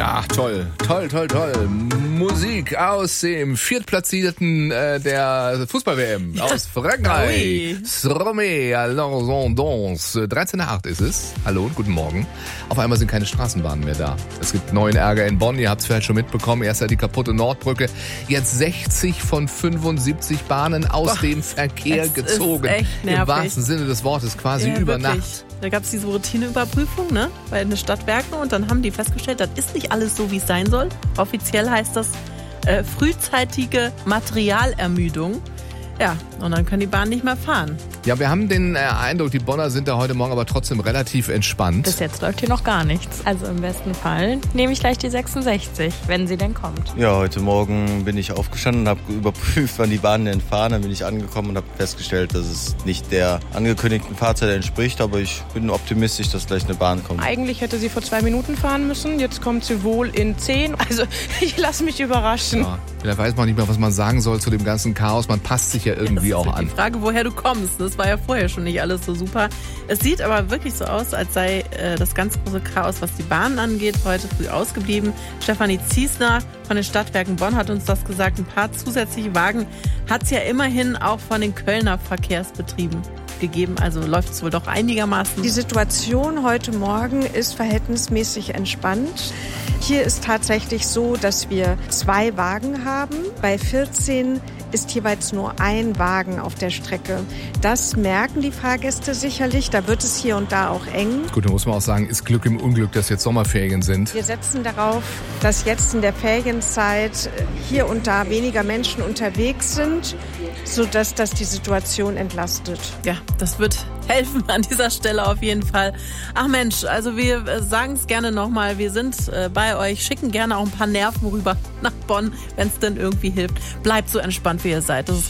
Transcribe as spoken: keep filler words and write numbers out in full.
Ja, toll, toll, toll, toll. Musik aus dem Viertplatzierten äh, der Fußball-W M aus Frankreich. Stromé, alors on danse. dreizehn nach acht ist es. Hallo und guten Morgen. Auf einmal sind keine Straßenbahnen mehr da. Es gibt neuen Ärger in Bonn. Ihr habt es vielleicht schon mitbekommen. Erst ja die kaputte Nordbrücke. Jetzt sechzig von fünfundsiebzig Bahnen aus Boah, dem Verkehr es gezogen. Ist echt nervig. Im wahrsten Sinne des Wortes, quasi ja, über wirklich. Nacht. Da gab es diese Routineüberprüfung, ne, bei den Stadtwerken und dann haben die festgestellt, das ist nicht alles so, wie es sein soll. Offiziell heißt das äh, frühzeitige Materialermüdung. Ja, und dann können die Bahnen nicht mehr fahren. Ja, wir haben den äh, Eindruck, die Bonner sind da heute Morgen aber trotzdem relativ entspannt. Bis jetzt läuft hier noch gar nichts. Also im besten Fall nehme ich gleich die sechsundsechzig, wenn sie denn kommt. Ja, heute Morgen bin ich aufgestanden und habe überprüft, wann die Bahnen denn fahren. Dann bin ich angekommen und habe festgestellt, dass es nicht der angekündigten Fahrzeit entspricht. Aber ich bin optimistisch, dass gleich eine Bahn kommt. Eigentlich hätte sie vor zwei Minuten fahren müssen. Jetzt kommt sie wohl in zehn. Also ich lasse mich überraschen. Ja, vielleicht weiß man nicht mehr, was man sagen soll zu dem ganzen Chaos. Man passt sich ja irgendwie ja, auch an. Die Frage, woher du kommst, das war ja vorher schon nicht alles so super. Es sieht aber wirklich so aus, als sei äh, das ganz große Chaos, was die Bahnen angeht, heute früh ausgeblieben. Stefanie Ziesner von den Stadtwerken Bonn hat uns das gesagt. Ein paar zusätzliche Wagen hat es ja immerhin auch von den Kölner Verkehrsbetrieben gegeben. Also läuft es wohl doch einigermaßen. Die Situation heute Morgen ist verhältnismäßig entspannt. Hier ist tatsächlich so, dass wir zwei Wagen haben. Bei vierzehn ist jeweils nur ein Wagen auf der Strecke. Das merken die Fahrgäste sicherlich. Da wird es hier und da auch eng. Gut, da muss man auch sagen, ist Glück im Unglück, dass jetzt Sommerferien sind. Wir setzen darauf, dass jetzt in der Ferienzeit hier und da weniger Menschen unterwegs sind, sodass das die Situation entlastet. Ja, das wird helfen an dieser Stelle auf jeden Fall. Ach Mensch, also wir sagen es gerne nochmal, wir sind bei euch, schicken gerne auch ein paar Nerven rüber nach Bonn, wenn es denn irgendwie hilft. Bleibt so entspannt, wie ihr seid. Das ist